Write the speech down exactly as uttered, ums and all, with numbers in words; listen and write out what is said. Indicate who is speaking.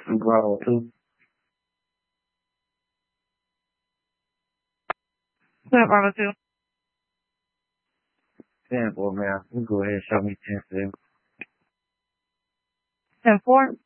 Speaker 1: Bravo two.
Speaker 2: Yeah, Bravo two.
Speaker 1: Ten four, man. You go ahead and show me ten seven.
Speaker 2: Ten four.